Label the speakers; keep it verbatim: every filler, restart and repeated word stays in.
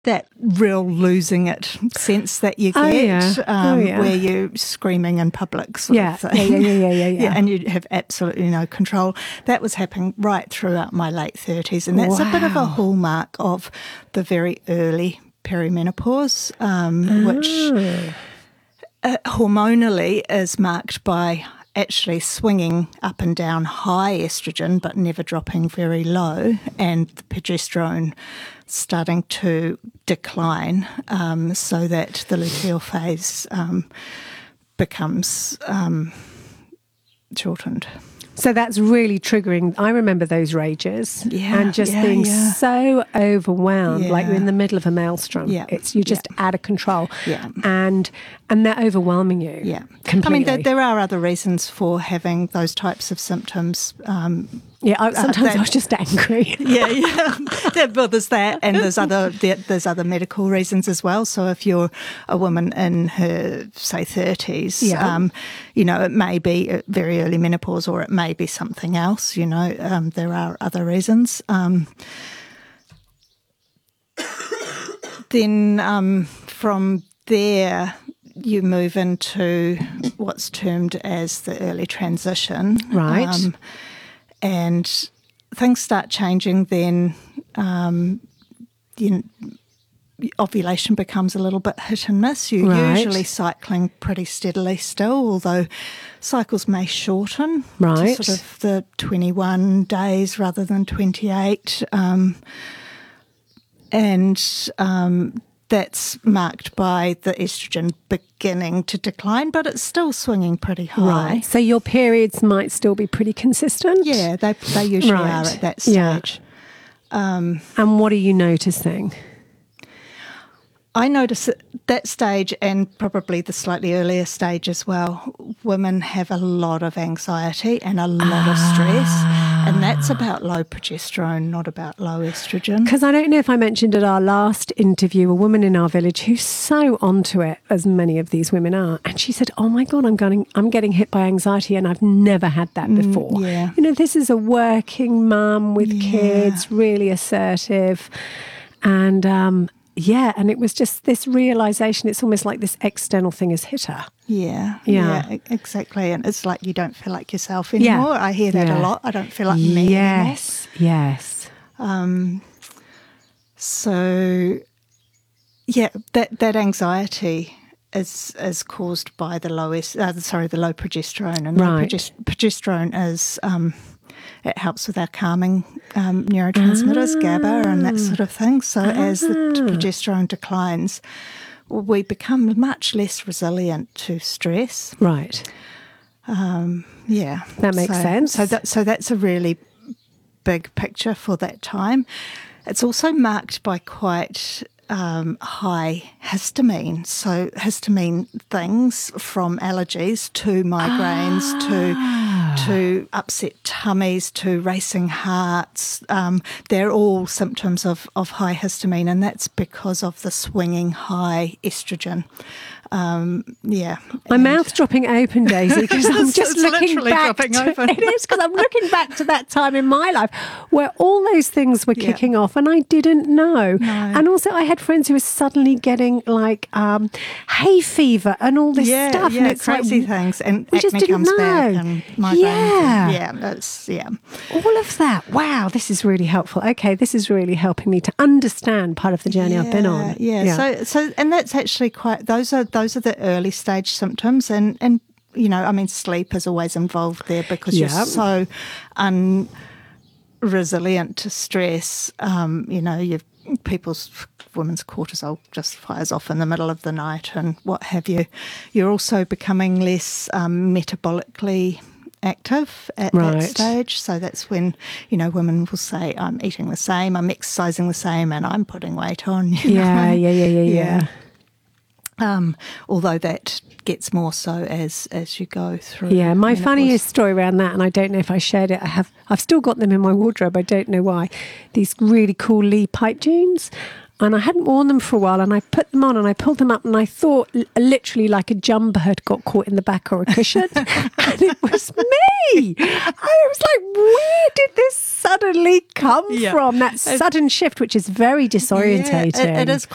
Speaker 1: that real losing it sense that you get,
Speaker 2: oh, yeah.
Speaker 1: um,
Speaker 2: oh, yeah.
Speaker 1: where you're screaming in public sort
Speaker 2: yeah.
Speaker 1: of thing.
Speaker 2: Yeah, yeah, yeah, yeah, yeah.
Speaker 1: yeah. And you have absolutely no control. That was happening right throughout my late thirties, and that's wow. a bit of a hallmark of the very early perimenopause, um, oh. which uh, hormonally is marked by actually swinging up and down high estrogen but never dropping very low, and the progesterone starting to decline, um, so that the luteal phase um, becomes um, shortened.
Speaker 2: So that's really triggering. I remember those rages
Speaker 1: yeah,
Speaker 2: and just
Speaker 1: yeah,
Speaker 2: being
Speaker 1: yeah.
Speaker 2: so overwhelmed,
Speaker 1: yeah.
Speaker 2: like you're in the middle of a maelstrom.
Speaker 1: Yeah.
Speaker 2: It's you're just
Speaker 1: yeah.
Speaker 2: out of control,
Speaker 1: yeah.
Speaker 2: and and they're overwhelming you.
Speaker 1: Yeah,
Speaker 2: completely.
Speaker 1: I mean, there, there are other reasons for having those types of symptoms. Um,
Speaker 2: yeah, I, sometimes
Speaker 1: uh, that,
Speaker 2: I was just angry.
Speaker 1: yeah, yeah. yeah. Well, there's that, and there's other there, there's other medical reasons as well. So if you're a woman in her say thirties,
Speaker 2: yeah.
Speaker 1: um, you know, it may be very early menopause, or it may be something else. You know, um, there are other reasons. Um, then um, from there, you move into what's termed as the early transition.
Speaker 2: Right.
Speaker 1: Um, and things start changing then. Um, you know, ovulation becomes a little bit hit and miss. You're
Speaker 2: right.
Speaker 1: usually cycling pretty steadily still, although cycles may shorten
Speaker 2: right.
Speaker 1: to sort of the twenty-one days rather than twenty-eight. Um, and um, that's marked by the estrogen beginning to decline, but it's still swinging pretty high.
Speaker 2: Right. So your periods might still be pretty consistent?
Speaker 1: Yeah, they, they usually
Speaker 2: right.
Speaker 1: are at that stage.
Speaker 2: Yeah.
Speaker 1: Um,
Speaker 2: and what are you noticing?
Speaker 1: I notice at that stage, and probably the slightly earlier stage as well, women have a lot of anxiety and a lot ah. of stress, and that's about low progesterone, not about low estrogen.
Speaker 2: Because I don't know if I mentioned at our last interview a woman in our village who's so onto it, as many of these women are, and she said, "Oh my God, I'm getting I'm getting hit by anxiety, and I've never had that before."
Speaker 1: Mm, yeah.
Speaker 2: You know, this is a working mum with
Speaker 1: yeah.
Speaker 2: kids, really assertive, and. Um, Yeah, and it was just this realisation, it's almost like this external thing has hit her.
Speaker 1: Yeah,
Speaker 2: yeah,
Speaker 1: yeah, exactly. And it's like you don't feel like yourself anymore. Yeah. I hear that
Speaker 2: yeah.
Speaker 1: a lot. I don't feel like me
Speaker 2: yes.
Speaker 1: anymore.
Speaker 2: Yes,
Speaker 1: um, so, yeah, that, that anxiety is is caused by the lowest, uh, sorry, the low progesterone. And
Speaker 2: right.
Speaker 1: low progest- progesterone is... Um, it helps with our calming um, neurotransmitters, ah. GABA and that sort of thing. So ah. as the progesterone declines, we become much less resilient to stress.
Speaker 2: Right.
Speaker 1: Um, yeah.
Speaker 2: That makes
Speaker 1: so,
Speaker 2: sense.
Speaker 1: So, that, so that's a really big picture for that time. It's also marked by quite... Um, high histamine. So histamine things from allergies to migraines ah. to to upset tummies to racing hearts. Um, they're all symptoms of, of high histamine, and that's because of the swinging high estrogen. Um, yeah.
Speaker 2: My and mouth's dropping open, Daisy, because I'm just
Speaker 1: it's
Speaker 2: looking back.
Speaker 1: Dropping
Speaker 2: to,
Speaker 1: open.
Speaker 2: It is, because I'm looking back to that time in my life where all those things were
Speaker 1: yeah.
Speaker 2: kicking off and I didn't know.
Speaker 1: No.
Speaker 2: And also I had friends who were suddenly getting like um, hay fever and all this
Speaker 1: yeah,
Speaker 2: stuff.
Speaker 1: Yeah,
Speaker 2: and it's
Speaker 1: crazy
Speaker 2: like,
Speaker 1: things. And
Speaker 2: we
Speaker 1: acne
Speaker 2: just didn't
Speaker 1: comes
Speaker 2: know.
Speaker 1: back and migraines.
Speaker 2: Yeah.
Speaker 1: And, yeah, that's, yeah.
Speaker 2: All of that. Wow, this is really helpful. Okay, this is really helping me to understand part of the journey
Speaker 1: yeah,
Speaker 2: I've been on.
Speaker 1: Yeah, yeah. So, so, and that's actually quite, those are, those are the early stage symptoms, and, and you know, I mean, sleep is always involved there because
Speaker 2: yep.
Speaker 1: you're so unresilient to stress. Um, you know, you've, people's, women's cortisol just fires off in the middle of the night and what have you. You're also becoming less um, metabolically active at
Speaker 2: right.
Speaker 1: that stage. So that's when, you know, women will say, I'm eating the same, I'm exercising the same, and I'm putting weight on. You
Speaker 2: yeah,
Speaker 1: know?
Speaker 2: yeah, yeah, yeah, yeah, yeah.
Speaker 1: Um, although that gets more so as as you go through.
Speaker 2: Yeah, my
Speaker 1: menopause.
Speaker 2: funniest story around that, and I don't know if I shared it. I have, I've still got them in my wardrobe. I don't know why. These really cool Lee pipe jeans. And I hadn't worn them for a while, and I put them on and I pulled them up, and I thought l- literally like a jumper had got caught in the back or a cushion. And it was me. I was like, where did this suddenly come
Speaker 1: yeah.
Speaker 2: from? That sudden shift, which is very disorientating.
Speaker 1: Yeah, it, it is